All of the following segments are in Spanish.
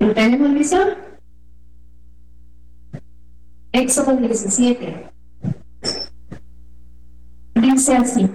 ¿Lo tenemos listo? Éxodo 17. Dice así: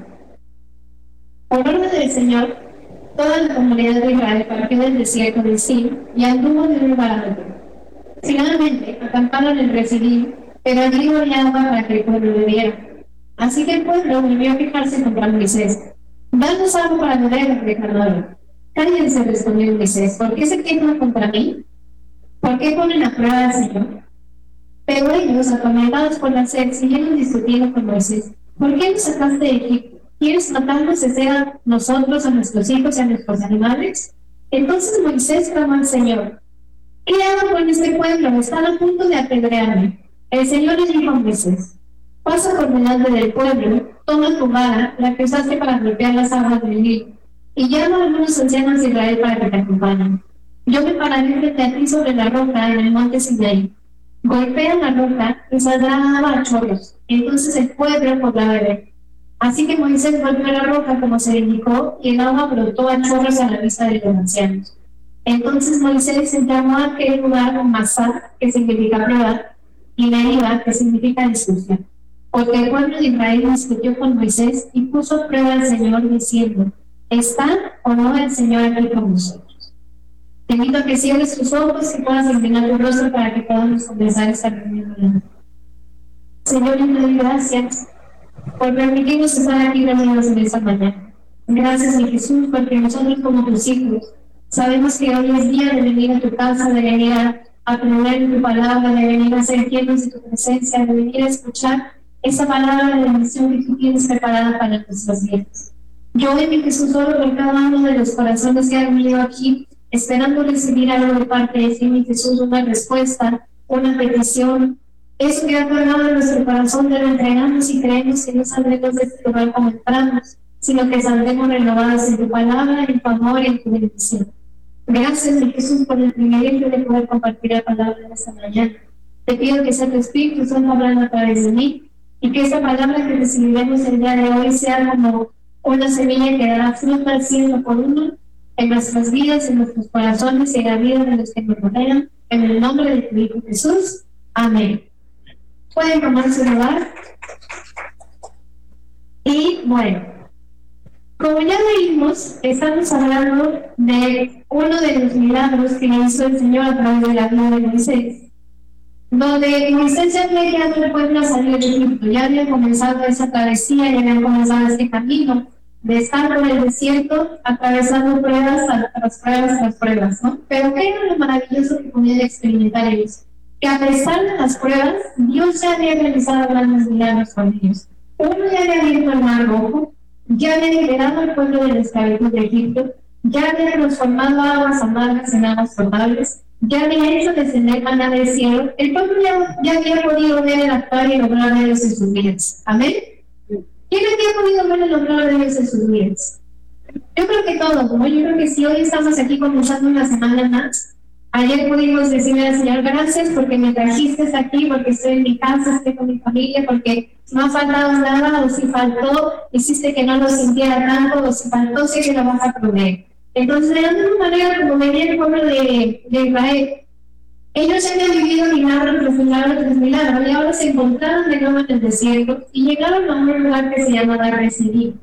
por orden del Señor, toda la comunidad de Israel partió del desierto de Sin y anduvo de un lugar a otro. Finalmente, acamparon en Refidim, pero allí no había agua para que el pueblo bebiera. Así que el pueblo volvió a quejarse contra Moisés. Danos algo para beber, declararon. Cállense, respondió Moisés, ¿por qué se quejan contra mí? ¿Por qué ponen a prueba al Señor? Pero ellos, atormentados por la sed, siguieron discutiendo con Moisés. ¿Por qué nos sacaste de Egipto? ¿Quieres matarnos desde a nosotros, a nuestros hijos y a nuestros animales? Entonces Moisés clamó al Señor: ¿qué hago con este pueblo? Están a punto de apedrearme. El Señor le dijo a Moisés: pasa por delante del pueblo, toma tu vara, la que usaste para golpear las aguas del Nilo, y llama a algunos ancianos de Israel para que te acompañen. Yo me pararé frente a ti sobre la roca en el monte Sinaí. Golpean la roca y saldrá agua a chorros. Entonces el pueblo podrá beber. Así que Moisés golpeó la roca como se le indicó, y el agua brotó a chorros a la vista de los ancianos. Entonces Moisés llamó a aquel lugar Masá, que significa prueba, y Meriba, que significa discusión. Porque el pueblo de Israel discutió con Moisés y puso a prueba al Señor diciendo: ¿está o no el Señor aquí con nosotros? Te invito a que cierres tus ojos y puedas inclinar tu rostro para que podamos comenzar esta reunión. Señor, te doy gracias por permitirnos estar aquí reunidos en esta mañana. Gracias, mi Jesús, porque nosotros como tus hijos sabemos que hoy es día de venir a tu casa, de venir a aprender tu palabra, de venir a ser llenos de tu presencia, de venir a escuchar esa palabra de bendición que tú tienes preparada para nuestras vidas. Yo hoy, mi Jesús, oro por cada uno de los corazones que han venido aquí, esperando recibir algo de parte de ti, mi Jesús, una respuesta, una petición. Eso que ha cargado en nuestro corazón te lo entregamos y creemos que no saldremos de este lugar como entramos, sino que saldremos renovados en tu palabra, en tu amor y en tu bendición. Gracias, mi Jesús, por el privilegio de poder compartir la palabra de esta mañana. Te pido que sea tu Espíritu Santo hablando a través de mí y que esta palabra que recibiremos el día de hoy sea como una semilla que dará fruto al 100 en nuestras vidas, en nuestros corazones y en la vida de los que nos rodean. En el nombre de tu Hijo Jesús. Amén. Pueden tomar su lugar. Y bueno, como ya leímos, estamos hablando de uno de los milagros que hizo el Señor a través de la vida de Moisés, donde Moisés ya había guiado al pueblo a salir de Egipto, ya había comenzado esa travesía, ya había comenzado este camino de estar por el desierto, atravesando pruebas tras pruebas, ¿no? Pero ¿qué era lo maravilloso que podían experimentar ellos? Que a pesar de las pruebas, Dios ya había realizado grandes milagros con ellos. Uno ya había abierto el mar rojo, ya había liberado al pueblo de la esclavitud de Egipto, ya había transformado aguas amargas en aguas potables, ya había hecho descender maná del cielo. El pueblo ya había podido ver el actuar y lograr de Dios en sus vidas. ¿Amén? ¿Quién había podido ver el lograr de Dios en sus vidas? Yo creo que todos, ¿no? Yo creo que si hoy estamos aquí comenzando una semana más, ayer pudimos decirle al Señor gracias porque me trajiste aquí, porque estoy en mi casa, estoy con mi familia, porque no ha faltado nada, o si faltó, hiciste que no lo sintiera tanto, o si faltó, sé que lo vas a proveer. Entonces, de la misma manera como venía el pueblo de Israel, ellos ya habían vivido milagros tras milagros tras milagros, y ahora se encontraron de nuevo en el desierto y llegaron a un lugar que se llamaba Refidim.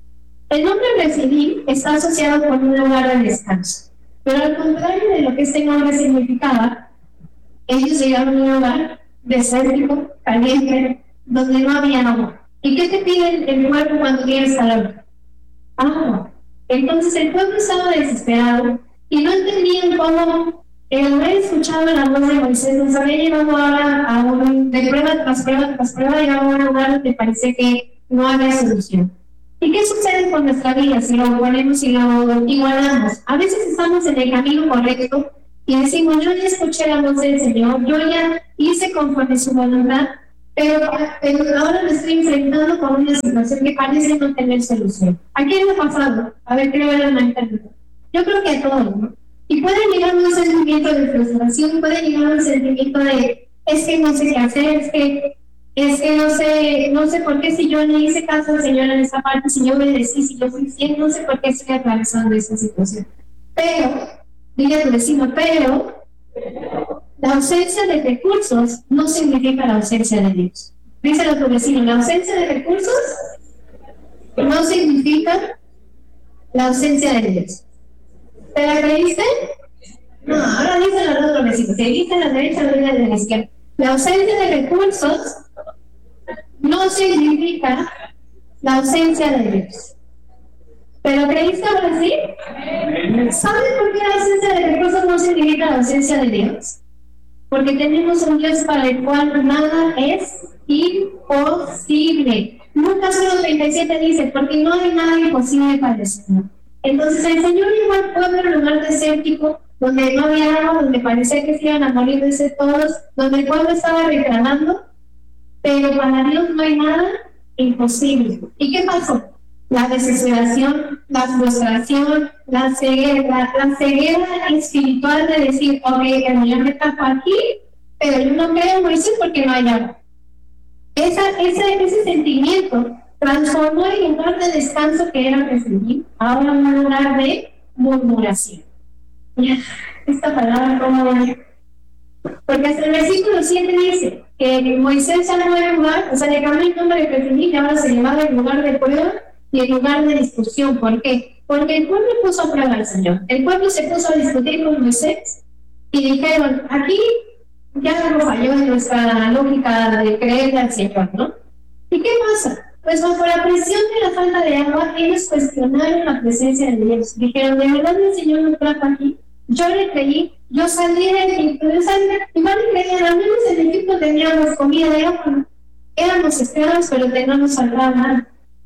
El nombre Refidim está asociado con un lugar de descanso, pero al contrario de lo que este nombre significaba, ellos llegaron a un lugar desértico, caliente, donde no había agua. ¿Y qué te pide el cuerpo cuando tienes calor? Agua. Entonces el pueblo estaba desesperado y no entendían cómo el haber escuchado la voz de Moisés nos había llevado ahora a de prueba tras prueba tras prueba, y a un lugar donde parecía que no había solución. ¿Y qué sucede con nuestra vida si lo ponemos y lo igualamos? A veces estamos en el camino correcto y decimos: yo ya escuché la voz del Señor, yo ya hice conforme su voluntad, pero ahora me estoy enfrentando con una situación que parece no tener solución. ¿A quién le ha pasado? A ver, creo ver la internet. Yo creo que a todos, ¿no? Y puede llegar un sentimiento de frustración, puede llegar un sentimiento de es que no sé qué hacer, es que no sé por qué, si yo le hice caso al Señor en esa parte, si yo obedecí, si yo fui fiel, no sé por qué estoy atravesando esa situación. Pero, dile a tu vecino, pero La ausencia de recursos no significa la ausencia de Dios. Dice a tu vecino, la ausencia de recursos no significa la ausencia de Dios. ¿Te la creíste? No, ahora dice al otro vecino, que dice a la derecha, lo dice a la izquierda. La ausencia de recursos no significa la ausencia de Dios. ¿Pero creíste ahora sí? ¿Sabes por qué la ausencia de recursos no significa la ausencia de Dios? Porque tenemos un Dios para el cual nada es imposible. Lucas 1:37 dice, porque no hay nada imposible para el Señor. Entonces el Señor llevó al pueblo a un lugar desértico, donde no había agua, donde parecía que se iban a morir de sed todos, donde el pueblo estaba reclamando, pero para Dios no hay nada imposible. ¿Y qué pasó? La desesperación, la frustración, la ceguera espiritual de decir, ok, el Señor me tapó aquí, pero yo no creo en Moisés porque no hay agua. Ese sentimiento transformó el lugar de descanso que era recibir a un lugar de murmuración. Esta palabra, ¿cómo es? Porque hasta el versículo 7 dice que Moisés ya no era lugar, o sea, le cambió el nombre de recibir y ahora se llamaba el lugar de prueba y el lugar de discusión. ¿Por qué? Porque el pueblo puso a prueba al Señor. El pueblo se puso a discutir con Moisés y dijeron, aquí ya algo falló en nuestra lógica de creer al Señor, ¿no? ¿Y qué pasa? Pues bajo la presión de la falta de agua, ellos cuestionaron la presencia de Dios. Dijeron, ¿de verdad el Señor nos trajo aquí? Yo le creí, yo salí de Egipto, igual creían, al menos en Egipto teníamos comida, éramos esclavos, pero teníamos faltaba nada.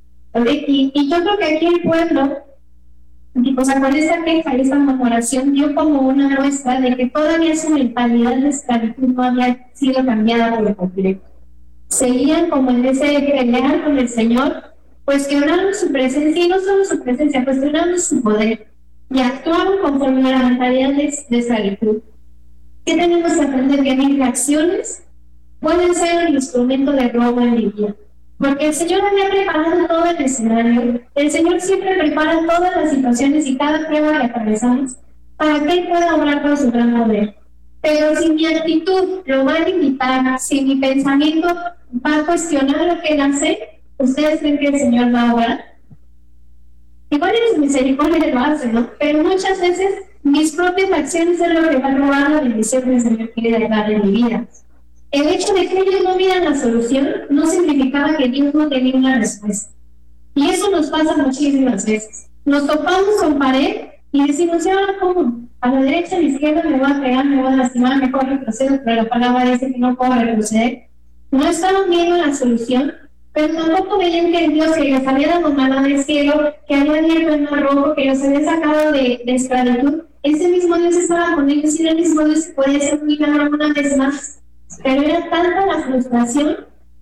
Y yo creo que aquí el pueblo, o sea, con esta queja y esta murmuración, dio como una muestra de que todavía su mentalidad de esclavitud no había sido cambiada por completo. Seguían como en ese pelear con el Señor, cuestionando su presencia, y no solo su presencia, cuestionando su poder, y actuaban conforme a la mentalidad de esclavitud. ¿Qué tenemos que aprender? Que mis reacciones pueden ser un instrumento de robo en mi vida. Porque el Señor había preparado todo el escenario, el Señor siempre prepara todas las situaciones y cada prueba que atravesamos para que Él pueda obrar con su gran poder. Pero si mi actitud lo va a limitar, si mi pensamiento va a cuestionar lo que Él hace, ¿ustedes creen que el Señor va a obrar? Igual en su misericordia lo hace, ¿no? Pero muchas veces mis propias acciones son lo que van a robar la bendición que el Señor quiere dar en mi vida. El hecho de que ellos no vieran la solución no significaba que Dios no tenía una respuesta. Y eso nos pasa muchísimas veces. Nos topamos con pared y decimos, ¿ya cómo? A la derecha, a la izquierda me voy a pegar, me voy a lastimar, mejor retrocedo, pero la palabra dice que no puedo retroceder. No estaban viendo la solución, pero tampoco veían que Dios que les había dado maná del cielo, que había abierto el mar rojo, que los había sacado de esclavitud. Ese mismo Dios estaba con ellos y el mismo Dios podía hacer un milagro una vez más. Pero era tanta la frustración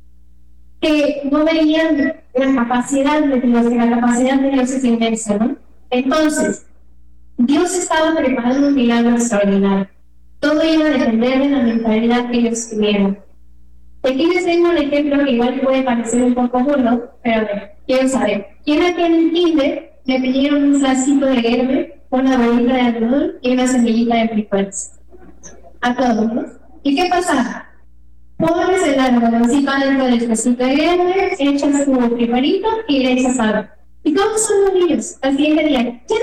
que no veían la capacidad de Dios, que la capacidad de Dios es inmensa, ¿no? Entonces, Dios estaba preparando un milagro extraordinario. Todo iba a depender de la mentalidad que ellos tuvieron. Aquí les tengo un ejemplo que igual puede parecer un poco burdo, pero a ver, quiero saber. ¿Quién aquí en el kinder le pidieron un flacito de herbe, una bolita de algodón y una semillita de frijoles? A todos, ¿no? ¿Y qué pasa? Pones el algodoncito adentro del flacito de herbe, echas tu frijolito y le echas agua. ¿Y cómo son los niños? Al siguiente día, ¿qué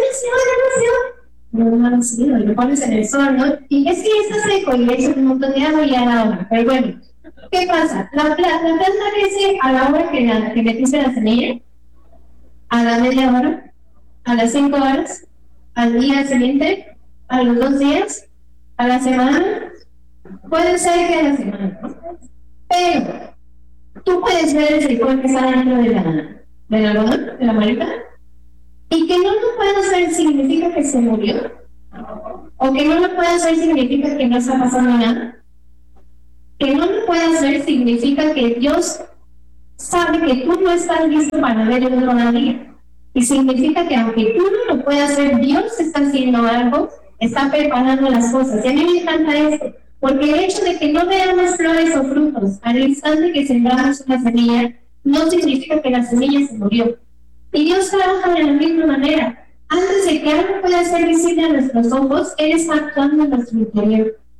nació? No nació, lo pones en el sol, ¿no? Y es que está seco y le echas un montón de agua y ya la hora. Pero bueno, ¿qué pasa? La planta crece a la hora que metiste la semilla, a la media hora, a las 5 horas, al día siguiente, a los 2 días, a la semana. Puede ser que a la semana, ¿no? Pero tú puedes ver el frijol que está dentro del algodón, de la maleta, y que no lo puedas ver significa que se murió, o que no lo puedas ver significa que no está pasando nada. Que no lo puedas ver significa que Dios sabe que tú no estás listo para verlo todavía. Y significa que aunque tú no lo puedas ver, Dios está haciendo algo, está preparando las cosas. Y a mí me encanta esto, porque el hecho de que no veamos flores o frutos al instante que sembramos una semilla, no significa que la semilla se murió. Y Dios trabaja de la misma manera. Antes de que algo pueda ser visible a nuestros ojos, Él está actuando en nuestro interior.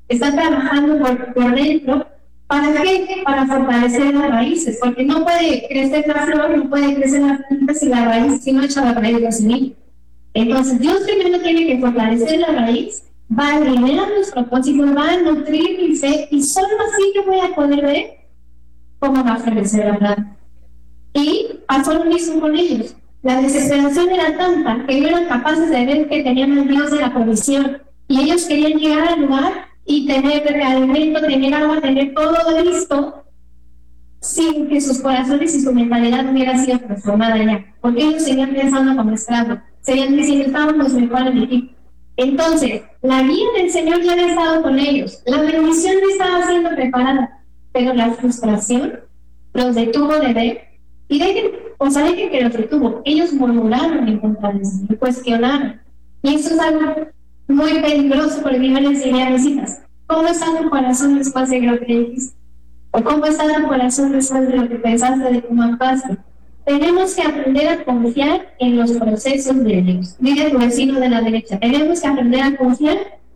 está trabajando por dentro. ¿Para qué? Para fortalecer las raíces, porque no puede crecer la flor, no puede crecer la planta si la raíz, si no echa la raíz de semilla. Entonces, Dios primero tiene que fortalecer la raíz, va a alinear los propósitos, va a nutrir mi fe, y solo así yo voy a poder ver cómo va a florecer la planta. Y pasó lo mismo con ellos. La desesperación era tanta que no eran capaces de ver que tenían al Dios de la provisión, y ellos querían llegar al lugar y tener alimento, tener agua, tener todo listo, sin que sus corazones y su mentalidad hubiera sido transformada ya, porque ellos seguían pensando como esclavos, seguían diciendo, estábamos mejor en Egipto. Entonces, la guía del Señor ya había estado con ellos, la bendición ya estaba siendo preparada, pero la frustración los detuvo de ver, y dejen que los detuvo, ellos murmuraron en contra de Dios, cuestionaron, y eso es algo muy peligroso, porque me van a enseñar a mis hijas, ¿cómo está tu corazón después de lo que dijiste? ¿O cómo está tu corazón después de lo que pensaste de cómo actuaste? Tenemos que aprender a confiar en los procesos de Dios. Dile tu vecino de la derecha, tenemos que aprender a confiar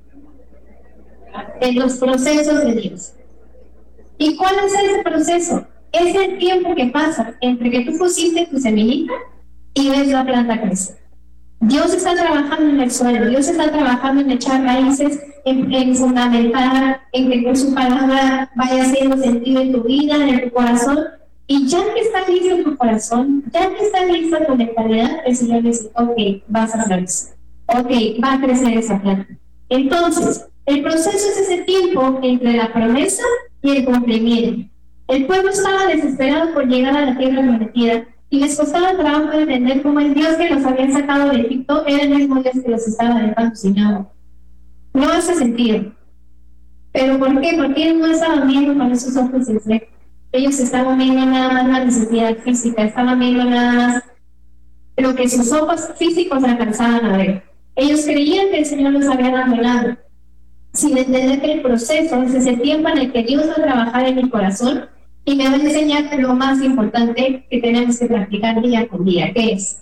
en los procesos de Dios. ¿Y cuál es ese proceso? Es el tiempo que pasa entre que tú pusiste tu semillita y ves la planta crecer. Dios está trabajando en el suelo, Dios está trabajando en echar raíces, en fundamentar, en que con su palabra vaya haciendo sentido en tu vida, en tu corazón. Y ya que está listo tu corazón, ya que está lista tu mentalidad, el Señor dice, ok, vas a crecer, ok, va a crecer esa planta. Entonces, el proceso es ese tiempo entre la promesa y el cumplimiento. El pueblo estaba desesperado por llegar a la tierra prometida, y les costaba trabajo entender cómo el Dios que los había sacado de Egipto era el mismo Dios que los estaba dejando sin agua. No hace sentido. ¿Pero por qué? Porque ellos no estaban viendo con esos ojos de fe. Ellos estaban viendo nada más la necesidad física, estaban viendo nada más lo que sus ojos físicos alcanzaban a ver. Ellos creían que el Señor los había abandonado, sin entender que el proceso es ese tiempo en el que Dios va a trabajar en mi corazón y me va a enseñar lo más importante que tenemos que practicar día con día, que es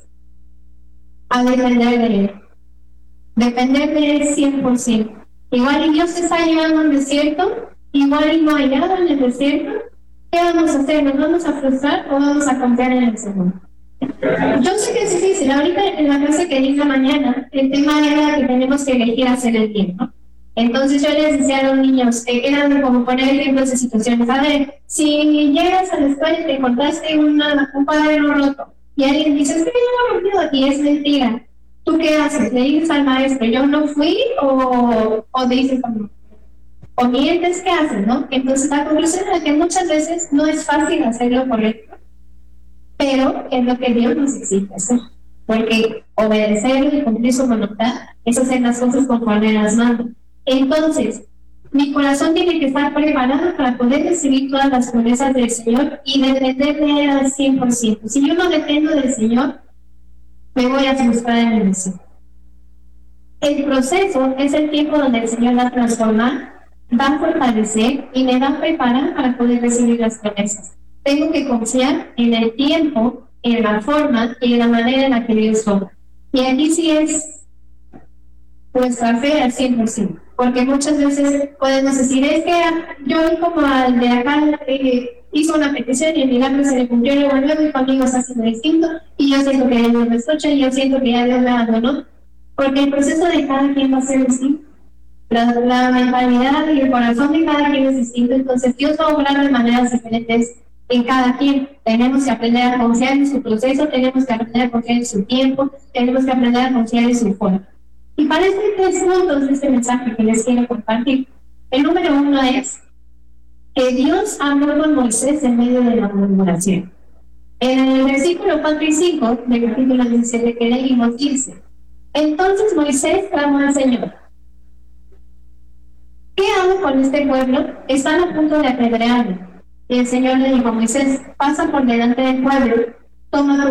a depender de Él. Depender de Él 100%. Igual y Dios te está llevando al desierto, igual y no hay nada en el desierto, ¿qué vamos a hacer? ¿Nos vamos a frustrar o vamos a confiar en el Señor? Yo sé que es difícil. Ahorita en la clase que di la mañana, el tema era que tenemos que elegir hacer el bien, ¿no? Entonces yo les decía a los niños, eran como poner ejemplos de situaciones. A ver, si llegas a la escuela y te encontraste un cuaderno roto y alguien dice, es que yo no lo y es mentira, ¿tú qué haces? ¿Le dices al maestro, yo no fui o dices o mientes? ¿Qué haces, no? Entonces la conclusión es que muchas veces no es fácil hacerlo correcto, pero es lo que Dios nos exige hacer. Porque obedecer y cumplir su voluntad es hacer las cosas conforme las manda. Entonces, mi corazón tiene que estar preparado para poder recibir todas las promesas del Señor y depender de Él al 100%. Si yo no dependo del Señor, me voy a frustrar en mi misión. El proceso es el tiempo donde el Señor va a transformar, va a fortalecer y me va a preparar para poder recibir las promesas. Tengo que confiar en el tiempo, en la forma y en la manera en la que Dios obra. Y aquí sí es nuestra fe al 100%. Porque muchas veces podemos decir, es que yo como al de acá hizo una petición y el milagro se le cumplió, luego y conmigo está haciendo distinto, y yo siento que Dios me escucha, y yo siento que ya Dios me abandonó, porque el proceso de cada quien va a ser distinto. La mentalidad y el corazón de cada quien es distinto, entonces Dios va a obrar de maneras diferentes en cada quien. Tenemos que aprender a confiar en su proceso, tenemos que aprender a confiar en su tiempo, tenemos que aprender a confiar en su forma. Y para estos 3 puntos de este mensaje que les quiero compartir, el número 1 es que Dios habló con Moisés en medio de la murmuración. En el versículo 4 y 5 del capítulo 17 que leímos dice, entonces Moisés clamó al Señor, ¿qué hago con este pueblo? Están a punto de apedrearme. Y el Señor le dijo a Moisés, pasa por delante del pueblo, toma tu